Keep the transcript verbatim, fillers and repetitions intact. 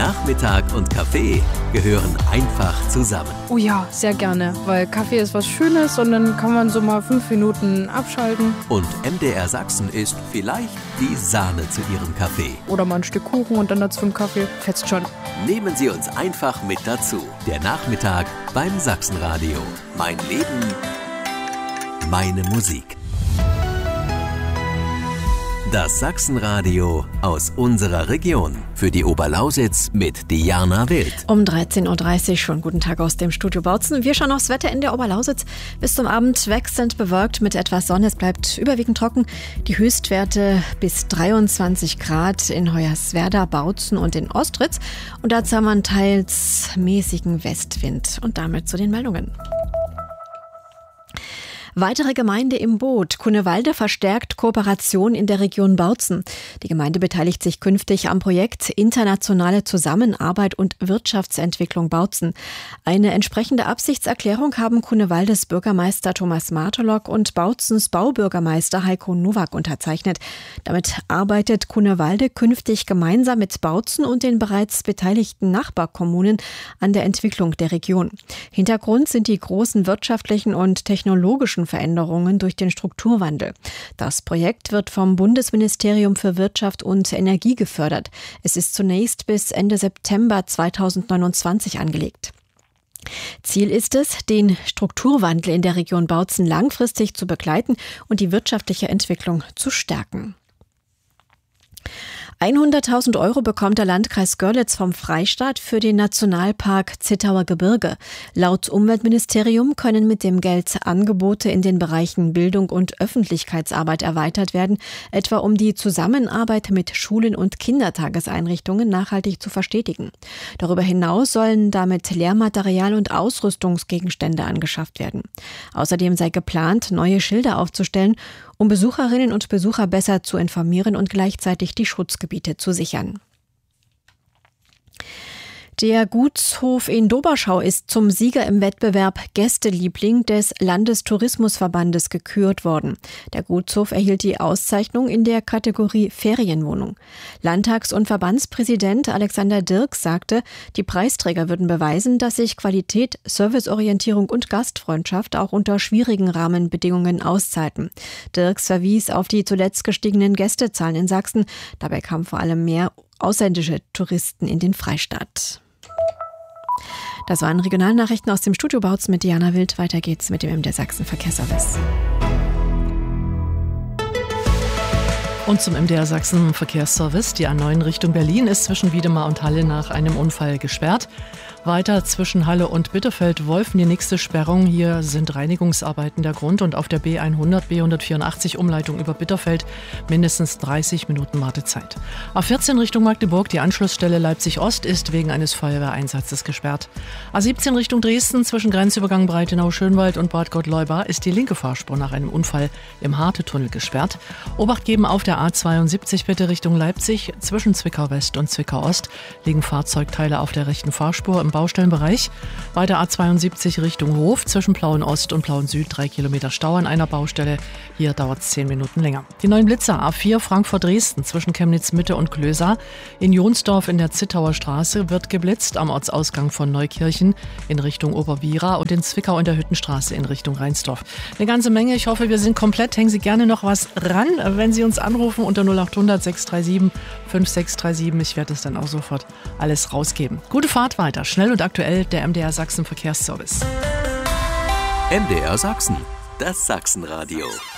Nachmittag und Kaffee gehören einfach zusammen. Oh ja, sehr gerne, weil Kaffee ist was Schönes und dann kann man so mal fünf Minuten abschalten. Und M D R Sachsen ist vielleicht die Sahne zu Ihrem Kaffee. Oder mal ein Stück Kuchen und dann dazu einen Kaffee. Fetzt schon. Nehmen Sie uns einfach mit dazu. Der Nachmittag beim Sachsenradio. Mein Leben, meine Musik. Das Sachsenradio aus unserer Region. Für die Oberlausitz mit Diana Wild. Um dreizehn Uhr dreißig schon. Guten Tag aus dem Studio Bautzen. Wir schauen aufs Wetter in der Oberlausitz. Bis zum Abend wechselnd bewölkt mit etwas Sonne. Es bleibt überwiegend trocken. Die Höchstwerte bis dreiundzwanzig Grad in Hoyerswerda, Bautzen und in Ostritz. Und dazu haben wir einen teils mäßigen Westwind. Und damit zu den Meldungen. Weitere Gemeinde im Boot. Cunewalde verstärkt Kooperation in der Region Bautzen. Die Gemeinde beteiligt sich künftig am Projekt Internationale Zusammenarbeit und Wirtschaftsentwicklung Bautzen. Eine entsprechende Absichtserklärung haben Cunewaldes Bürgermeister Thomas Martolock und Bautzens Baubürgermeister Heiko Nowak unterzeichnet. Damit arbeitet Cunewalde künftig gemeinsam mit Bautzen und den bereits beteiligten Nachbarkommunen an der Entwicklung der Region. Hintergrund sind die großen wirtschaftlichen und technologischen Veränderungen durch den Strukturwandel. Das Projekt wird vom Bundesministerium für Wirtschaft und Energie gefördert. Es ist zunächst bis Ende September zweitausendneunundzwanzig angelegt. Ziel ist es, den Strukturwandel in der Region Bautzen langfristig zu begleiten und die wirtschaftliche Entwicklung zu stärken. hunderttausend Euro bekommt der Landkreis Görlitz vom Freistaat für den Nationalpark Zittauer Gebirge. Laut Umweltministerium können mit dem Geld Angebote in den Bereichen Bildung und Öffentlichkeitsarbeit erweitert werden, etwa um die Zusammenarbeit mit Schulen und Kindertageseinrichtungen nachhaltig zu verstetigen. Darüber hinaus sollen damit Lehrmaterial und Ausrüstungsgegenstände angeschafft werden. Außerdem sei geplant, neue Schilder aufzustellen, um Besucherinnen und Besucher besser zu informieren und gleichzeitig die Schutzgebiete zu sichern. Der Gutshof in Doberschau ist zum Sieger im Wettbewerb Gästeliebling des Landestourismusverbandes gekürt worden. Der Gutshof erhielt die Auszeichnung in der Kategorie Ferienwohnung. Landtags- und Verbandspräsident Alexander Dirks sagte, die Preisträger würden beweisen, dass sich Qualität, Serviceorientierung und Gastfreundschaft auch unter schwierigen Rahmenbedingungen auszeiten. Dirks verwies auf die zuletzt gestiegenen Gästezahlen in Sachsen. Dabei kamen vor allem mehr ausländische Touristen in den Freistaat. Das waren Regionalnachrichten aus dem Studio Bautzen mit Diana Wild. Weiter geht's mit dem M D R Sachsen Verkehrsservice. Und zum M D R Sachsen Verkehrsservice. Die A neun Richtung Berlin ist zwischen Wiedemar und Halle nach einem Unfall gesperrt. Weiter zwischen Halle und Bitterfeld-Wolfen die nächste Sperrung. Hier sind Reinigungsarbeiten der Grund und auf der B hundert, B hundertvierundachtzig Umleitung über Bitterfeld mindestens dreißig Minuten Wartezeit. A vierzehn Richtung Magdeburg, die Anschlussstelle Leipzig-Ost ist wegen eines Feuerwehreinsatzes gesperrt. A siebzehn Richtung Dresden zwischen Grenzübergang Breitenau-Schönwald und Bad Gott-Leuba ist die linke Fahrspur nach einem Unfall im Harte-Tunnel gesperrt. Obacht geben auf der A zweiundsiebzig bitte Richtung Leipzig. Zwischen Zwickau-West und Zwickau-Ost liegen Fahrzeugteile auf der rechten Fahrspur im Baustellenbereich. Weiter A zweiundsiebzig Richtung Hof zwischen Plauen Ost und Plauen Süd drei Kilometer Stau an einer Baustelle. Hier dauert es zehn Minuten länger. Die neuen Blitzer A vier Frankfurt-Dresden zwischen Chemnitz Mitte und Klösa. In Jonsdorf in der Zittauer Straße wird geblitzt am Ortsausgang von Neukirchen in Richtung Oberwiera und in Zwickau in der Hüttenstraße in Richtung Reinsdorf. Eine ganze Menge. Ich hoffe, wir sind komplett. Hängen Sie gerne noch was ran, wenn Sie uns anrufen unter null acht hundert, sechs drei sieben, fünf sechs drei sieben. Ich werde es dann auch sofort alles rausgeben. Gute Fahrt weiter. Schnell und aktuell der M D R Sachsen Verkehrsservice. M D R Sachsen, das Sachsenradio.